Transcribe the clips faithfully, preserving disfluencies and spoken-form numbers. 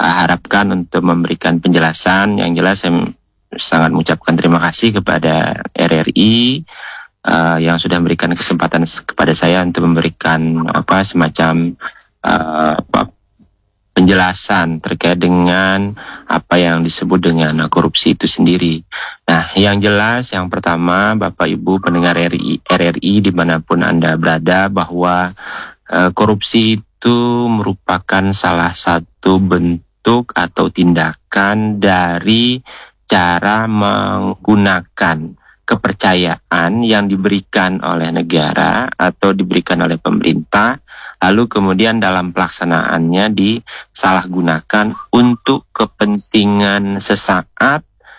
uh, harapkan untuk memberikan penjelasan. Yang jelas saya sangat mengucapkan terima kasih kepada R R I uh, yang sudah memberikan kesempatan kepada saya untuk memberikan apa semacam uh, apa, penjelasan terkait dengan apa yang disebut dengan korupsi itu sendiri. Nah, yang jelas yang pertama, Bapak Ibu pendengar R R I, R R I dimanapun Anda berada, bahwa uh, korupsi itu merupakan salah satu bentuk atau tindakan dari cara menggunakan kepercayaan yang diberikan oleh negara atau diberikan oleh pemerintah, lalu kemudian dalam pelaksanaannya disalahgunakan untuk kepentingan sesaat,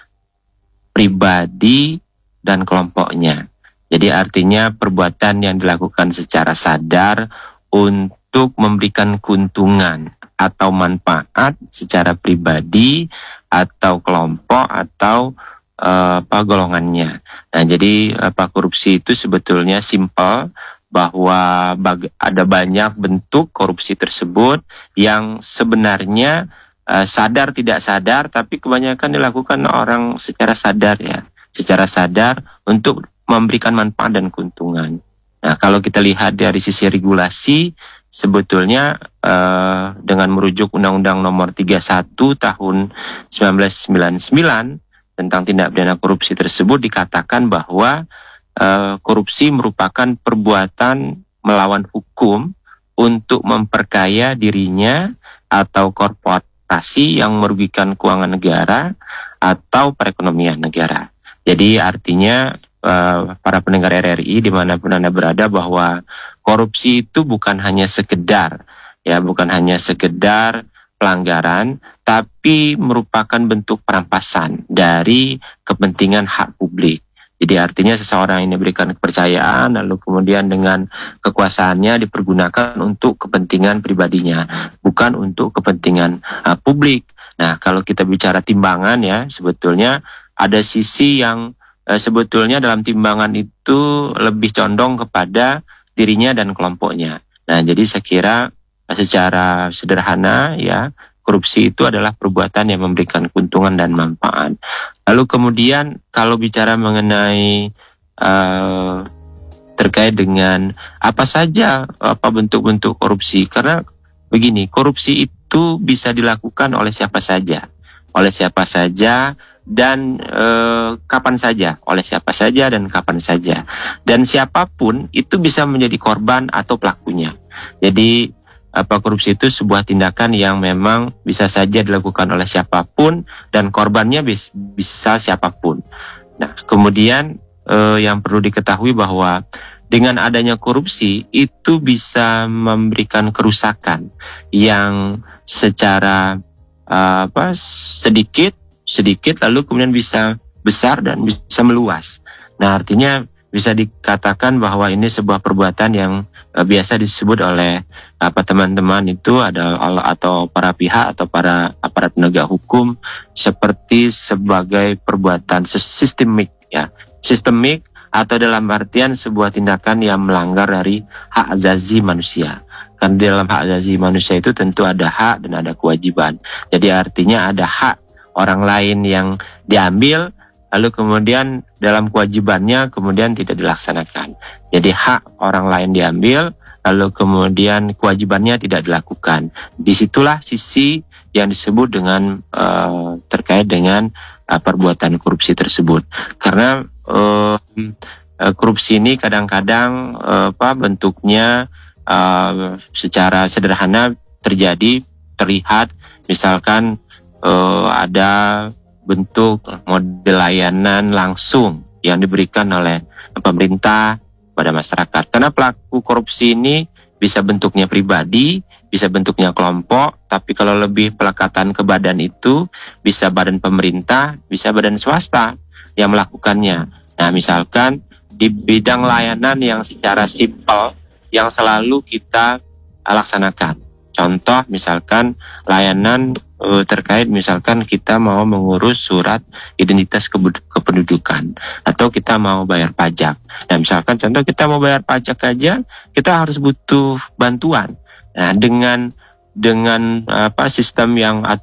pribadi, dan kelompoknya. Jadi artinya perbuatan yang dilakukan secara sadar untuk memberikan keuntungan atau manfaat secara pribadi atau kelompok atau apa golongannya. Nah, jadi apa korupsi itu sebetulnya simpel, bahwa bag- ada banyak bentuk korupsi tersebut yang sebenarnya uh, sadar tidak sadar, tapi kebanyakan dilakukan orang secara sadar ya, secara sadar untuk memberikan manfaat dan keuntungan. Nah, kalau kita lihat dari sisi regulasi, sebetulnya uh, dengan merujuk Undang-Undang Nomor tiga puluh satu Tahun seribu sembilan ratus sembilan puluh sembilan tentang tindak pidana korupsi tersebut dikatakan bahwa uh, korupsi merupakan perbuatan melawan hukum untuk memperkaya dirinya atau korporasi yang merugikan keuangan negara atau perekonomian negara. Jadi artinya uh, para pendengar R R I dimanapun Anda berada, bahwa korupsi itu bukan hanya sekedar ya bukan hanya sekedar pelanggaran, tapi merupakan bentuk perampasan dari kepentingan hak publik. Jadi artinya seseorang ini diberikan kepercayaan, lalu kemudian dengan kekuasaannya dipergunakan untuk kepentingan pribadinya, bukan untuk kepentingan uh, publik. Nah, kalau kita bicara timbangan ya, sebetulnya ada sisi yang uh, sebetulnya dalam timbangan itu lebih condong kepada dirinya dan kelompoknya. Nah, jadi saya kira secara sederhana ya, korupsi itu adalah perbuatan yang memberikan keuntungan dan manfaat. Lalu kemudian kalau bicara mengenai uh, terkait dengan apa saja apa bentuk-bentuk korupsi, karena begini, korupsi itu bisa dilakukan oleh siapa saja, oleh siapa saja dan uh, kapan saja, oleh siapa saja dan kapan saja, dan siapapun itu bisa menjadi korban atau pelakunya. Jadi apa korupsi itu sebuah tindakan yang memang bisa saja dilakukan oleh siapapun dan korbannya bis, bisa siapapun. Nah, kemudian eh, yang perlu diketahui bahwa dengan adanya korupsi itu bisa memberikan kerusakan yang secara eh, apa sedikit sedikit lalu kemudian bisa besar dan bisa meluas. Nah, artinya bisa dikatakan bahwa ini sebuah perbuatan yang uh, biasa disebut oleh apa teman-teman itu ada atau para pihak atau para aparat penegak hukum seperti sebagai perbuatan sistemik ya, sistemik atau dalam artian sebuah tindakan yang melanggar dari hak asasi manusia. Karena dalam hak asasi manusia itu tentu ada hak dan ada kewajiban. Jadi artinya ada hak orang lain yang diambil, lalu kemudian dalam kewajibannya kemudian tidak dilaksanakan. Jadi hak orang lain diambil, lalu kemudian kewajibannya tidak dilakukan. Disitulah sisi yang disebut dengan uh, terkait dengan uh, perbuatan korupsi tersebut. Karena uh, korupsi ini kadang-kadang uh, apa bentuknya uh, secara sederhana terjadi, terlihat misalkan uh, ada bentuk model layanan langsung yang diberikan oleh pemerintah pada masyarakat. Karena pelaku korupsi ini bisa bentuknya pribadi, bisa bentuknya kelompok, tapi kalau lebih pelekatan ke badan itu bisa badan pemerintah, bisa badan swasta yang melakukannya. Nah, misalkan di bidang layanan yang secara simpel yang selalu kita laksanakan. Contoh misalkan layanan e, terkait misalkan kita mau mengurus surat identitas kependudukan atau kita mau bayar pajak. Nah, misalkan contoh kita mau bayar pajak aja kita harus butuh bantuan. Nah, dengan dengan apa sistem yang